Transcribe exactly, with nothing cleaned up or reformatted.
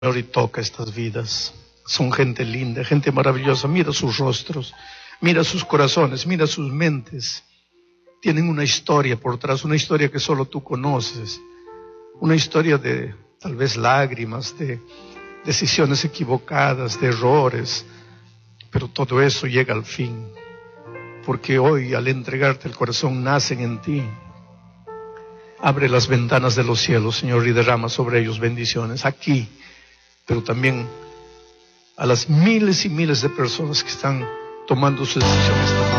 Señor, y toca estas vidas. Son gente linda, gente maravillosa. Mira sus rostros, mira sus corazones, mira sus mentes. Tienen una historia por detrás, una historia que solo tú conoces. Una historia de tal vez lágrimas, de decisiones equivocadas, de errores. Pero todo eso llega al fin. Porque hoy, al entregarte el corazón, nacen en ti. Abre las ventanas de los cielos, Señor, y derrama sobre ellos bendiciones. Aquí, pero también a las miles y miles de personas que están tomando sus decisiones.